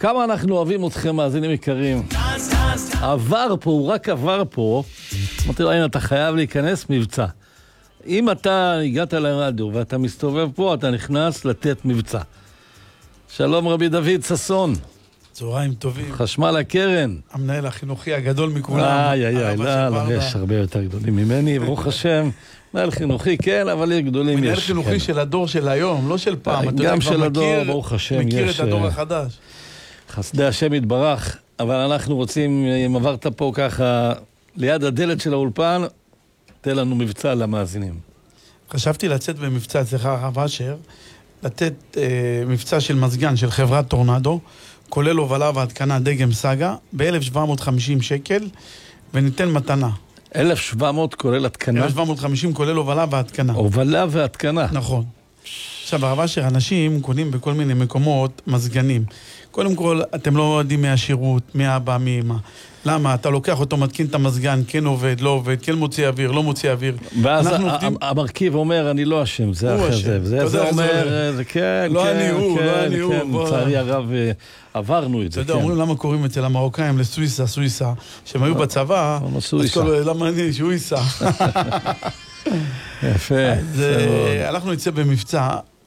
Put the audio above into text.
כמה אנחנו אוהבים אתכם, מאזינים יקרים. עבר פה, הוא רק עבר פה. אמרתי לו, הנה, אתה חייב להיכנס מבצע. אם אתה הגעת לרדיו ואתה מסתובב פה, אתה נכנס לתת מבצע. שלום רבי דוד ססון. צהריים טובים. חשמל הקרן. המנהל החינוכי הגדול מכולם. לא, יש הרבה יותר גדולים ממני, ברוך השם. מנהל חינוכי, כן, אבל יש גדולים. מנהל חינוכי של הדור של היום, לא של פעם. גם של הדור, ברוך השם. מכיר את הדור החדש. חסדי השם יתברך, אבל אנחנו רוצים, אם עברת פה ככה, ליד הדלת של האולפן, תן לנו מבצע למאזינים. חשבתי לצאת במבצע אצלך, הרב אשר, לתת מבצע של מזגן של חברת טורנדו, כולל הובלה והתקנה דגם סגה, ב-1,750 שקל, וניתן מתנה. 1,700 כולל התקנה? 1,750 כולל הובלה והתקנה. הובלה והתקנה. נכון. עכשיו, הרב אשר, אנשים קונים בכל מיני מקומות מזגנים. קודם כל, אתם לא יודעים מהשירות, מהבא, מאמא. למה? אתה לוקח אותו, מתקין את המזגן, כן עובד, לא עובד, כן מוציא אוויר, לא מוציא אוויר. ואז המרכיב אומר, אני לא אשם, זה אחר זה. זה אומר, זה כן, לא אני הוא, לא אני הוא. לצערי הרב, עברנו את זה. אתה יודע, אומרים למה קוראים אצל המרוקאים לסוויסה, שהם היו בצבא, למה אני, שהוא ייסע. יפה. אנחנו נצא במבצע,